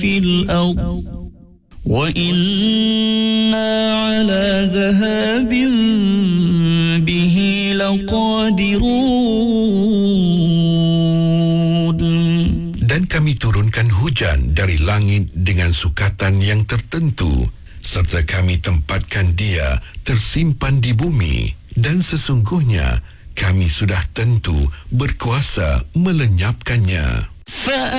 في الأرض وإنا على ذهاب به لقادرون. Dan kami turunkan hujan dari langit dengan sukatan yang tertentu, serta kami tempatkan dia tersimpan di bumi, dan sesungguhnya kami sudah tentu berkuasa melenyapkannya.